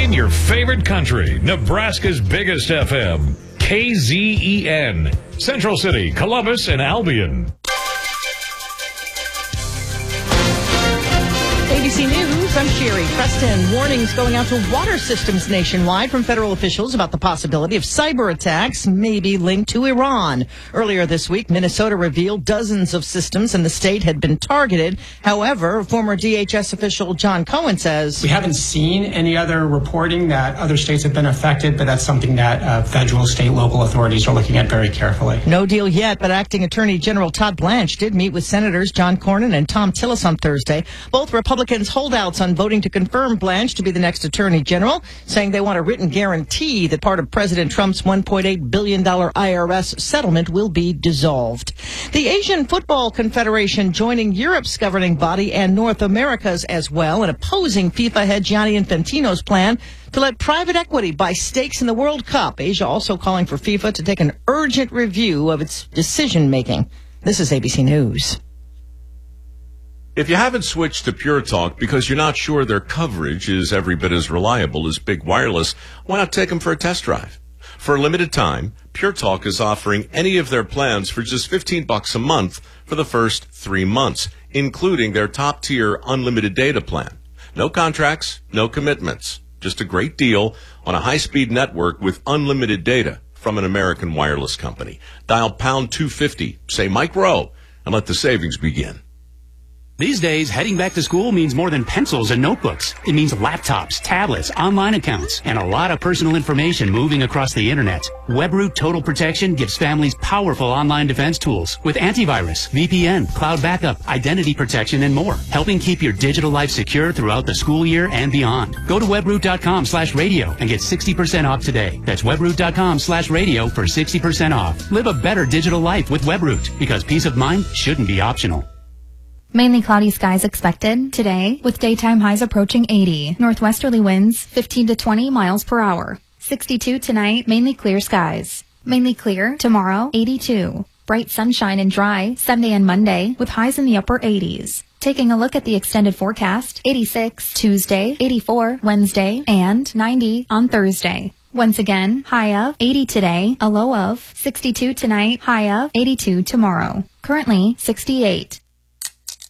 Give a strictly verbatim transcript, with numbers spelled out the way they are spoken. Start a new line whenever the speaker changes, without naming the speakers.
Playing your favorite country, Nebraska's biggest F M, K Z E N, Central City, Columbus, and Albion.
A B C News, I'm Sherry Preston. Warnings going out to water systems nationwide from federal officials about the possibility of cyber attacks maybe linked to Iran. Earlier this week, Minnesota revealed dozens of systems in the state had been targeted. However, former D H S official John Cohen says,
we haven't seen any other reporting that other states have been affected, but that's something that uh, federal, state, local authorities are looking at very carefully.
No deal yet, but Acting Attorney General Todd Blanche did meet with Senators John Cornyn and Thom Tillis on Thursday. Both Republicans holdouts on voting to confirm Blanche to be the next Attorney General, saying they want a written guarantee that part of President Trump's one point eight billion dollars I R S settlement will be dissolved. The Asian Football Confederation joining Europe's governing body and North America's as well in opposing FIFA head Gianni Infantino's plan to let private equity buy stakes in the World Cup. Asia also calling for FIFA to take an urgent review of its decision-making. This is A B C News.
If you haven't switched to Pure Talk because you're not sure their coverage is every bit as reliable as Big Wireless, why not take them for a test drive? For a limited time, Pure Talk is offering any of their plans for just fifteen bucks a month for the first three months, including their top-tier unlimited data plan. No contracts, no commitments. Just a great deal on a high-speed network with unlimited data from an American wireless company. Dial pound two fifty, say Mike Rowe, and let the savings begin.
These days, heading back to school means more than pencils and notebooks. It means laptops, tablets, online accounts, and a lot of personal information moving across the internet. WebRoot Total Protection gives families powerful online defense tools with antivirus, V P N, cloud backup, identity protection, and more, helping keep your digital life secure throughout the school year and beyond. Go to webroot.com slash radio and get sixty percent off today. That's webroot.com slash radio for sixty percent off. Live a better digital life with WebRoot, because peace of mind shouldn't be optional.
Mainly cloudy skies expected today, with daytime highs approaching eighty. Northwesterly winds fifteen to twenty miles per hour. sixty-two tonight, mainly clear skies. Mainly clear tomorrow, eighty-two. Bright sunshine and dry Sunday and Monday, with highs in the upper eighties. Taking a look at the extended forecast, eighty-six Tuesday, eighty-four Wednesday, and ninety on Thursday. Once again, high of eighty today, a low of sixty-two tonight, high of eighty-two tomorrow. Currently, sixty-eight.